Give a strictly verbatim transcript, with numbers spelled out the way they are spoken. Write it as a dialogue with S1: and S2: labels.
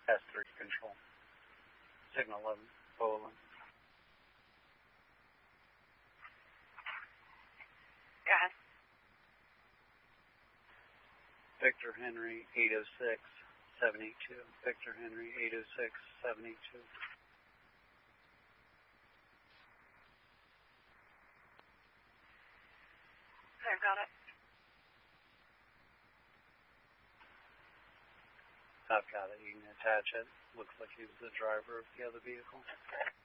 S1: S three control. Signal eleven, Poland.
S2: Go ahead.
S1: Victor Henry, eight oh six, seven eight two. Victor Henry, eight oh six, seven eight two.
S2: There, got it.
S1: I've got it. You can attach it. Looks like he's the driver of the other vehicle.